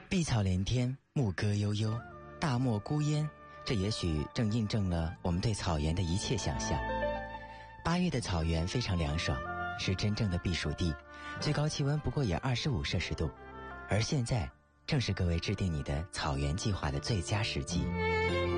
碧草连天，牧歌悠悠，大漠孤烟，这也许正印证了我们对草原的一切想象。8月的草原非常凉爽，是真正的避暑地，最高气温不过也25摄氏度。而现在正是各位制定你的草原计划的最佳时机。